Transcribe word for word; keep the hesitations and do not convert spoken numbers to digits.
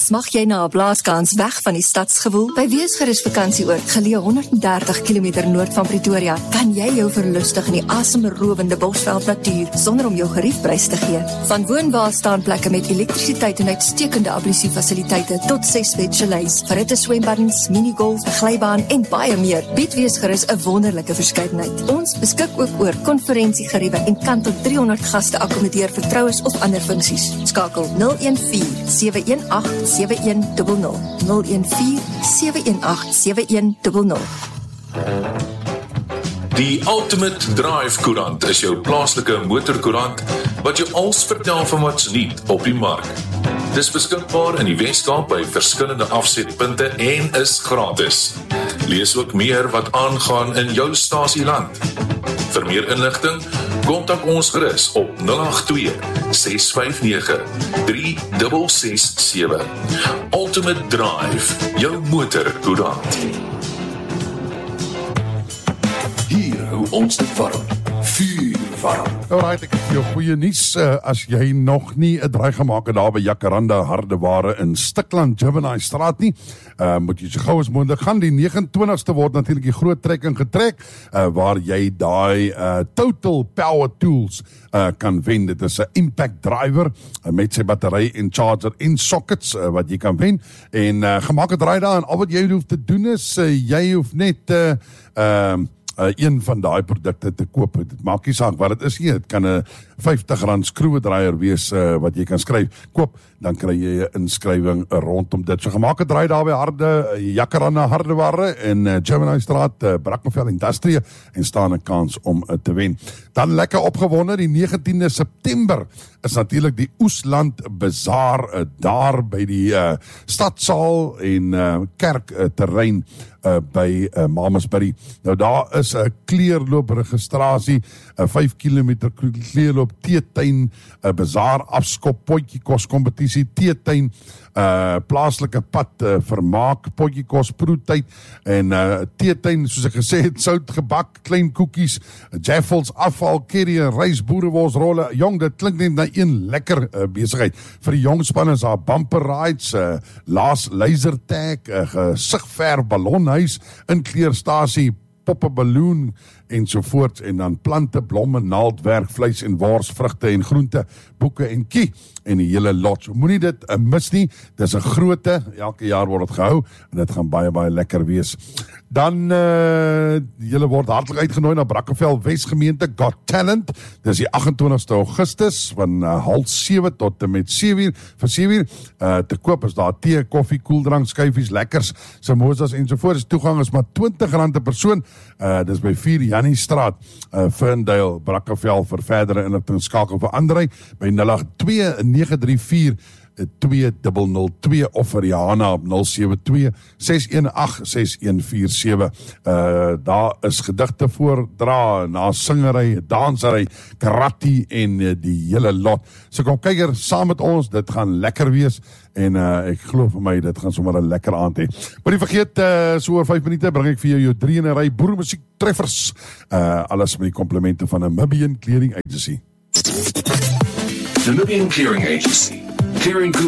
Smag jy na 'n blaaskans weg van die stadsgewoel? By Weesgerus vakansieoord, geleë honderd en dertig kilometer noord van Pretoria, kan jy jou verlustig in die asemrowende Bosveld natuur sonder om jou geriefprys te gee. Van woonbare staanplekke met elektrisiteit en uitstekende ablusiefasiliteite tot ses bed chalets, verhitte swembaddens, minigolf, 'n glybaan en baie meer, bied Weesgerus 'n wonderlike verskeidenheid. Ons beskik ook oor konferensiegeriewe en kan tot driehonderd gaste akkommodeer vir troues of ander funksies. Skakel nul een vier sewe een agt sewe een nul nul nul een vier sewe een agt sewe een nul nul. Die Ultimate Drive Koerant is jou plaaslike motorkoerant wat jou alles vertel van wat's nuut op die mark. Dis beskikbaar in die Weskaap by verskillende afsetpunte en is gratis. Lees ook meer wat aangaan in jou stasieland. Vir meer inligting, kontak ons gerus op nul agt twee ses vyf nege drie ses ses sewe. Ultimate Drive, jou motorkoerant. Hier hou ons dit warm, vuur warm. Alright, ek het jou goeie nuus, uh, as jy nog nie 'n draai gemaak het daar by Jacaranda Hardeware in Stikland, Gemini Straat nie, uh, moet jy so gou as moontlik gaan. Die negenentwintigste word natuurlik die groot trekking getrek, uh, waar jy daai uh, Total Power Tools uh, kan wen. Dit is 'n impact driver uh, met sy battery en charger en sockets uh, wat jy kan wen. En uh, gemaak het draai daar, en al wat jy hoef te doen is, uh, jy hoef net uh, uh, Uh, een van daai produkte te koop. Dit maak nie saak wat dit is nie. Dit kan 'n vyftig rand skroewedraaier wees uh, wat jy kan skryf. Koop, dan kry jy 'n inskrywing uh, rondom dit. So gemaak het draai daar by Harde, uh, Jacaranda Hardeware in uh, Gemini Straat, uh, Brackenfell Industrie, en staan 'n kans om uh, te wen. Dan lekker opgewonde, die negentiende September is natuurlik die Oesland Bazaar uh, daar by die uh, stadsaal en uh, kerk uh, terrein uh, by uh, Mamasbury. Nou daar is 'n kleurloop registrasie, 'n vyf kilometer kleurloop, teetuin, 'n bazaar afskop, potjie kos kompetisie, teetuin, uh, plaaslike pad, uh, vermaak, potjie kos, proetyd, en uh, teetuin, soos ek gesê het, sout gebak, klein koekies, jaffels, afval, curry, rys, boerewors, rolle. Jong, dit klink net na een lekker uh, besigheid. Vir die jong span is daar bumper rides, uh, laas laser tag, uh, gesigverf, ballonhuis, inkleurstasie, poppe balloon ensovoorts, en dan plante, blomme, naaldwerk, vleis en wors, vrugte en groente, boeke en kie, en die hele lot. So moenie dit uh, mis nie, dis 'n groote, elke jaar word dit gehou, en dit gaan baie, baie lekker wees. Dan, uh, julle word hartlik uitgenooi na Brackenfell Wesgemeente Got Talent, dis die agentwintigste Augustus, van uh, half sewe tot en met sewe uur, vir sewe uur, uh, te koop is daar thee, koffie, koeldrank, skyfies, lekkers, samosas ensovoorts. Toegang is maar twintig rand per persoon, uh, dis by vier Jannie Straat, uh, Ferndale, Brackenfell. Vir verdere inligting skakel vir Andrei by nul agt twee nege drie vier twee nul nul twee of vir Johanna op nul sewe twee ses een agt ses een vier sewe. Uh, daar is gedigte voordra, na singery, dansery, karate en uh, die hele lot. So kom kyk hier saam met ons, dit gaan lekker wees, en uh, ek glo vir my, dit gaan sommer 'n lekker aand hê. Maar nie vergeet, uh, so oor vyf minute bring ek vir jou jou drie in 'n ry boermusiek treffers, uh, alles met die komplimente van Namibian Clearing Agency. Namibian Clearing Agency. Clearing good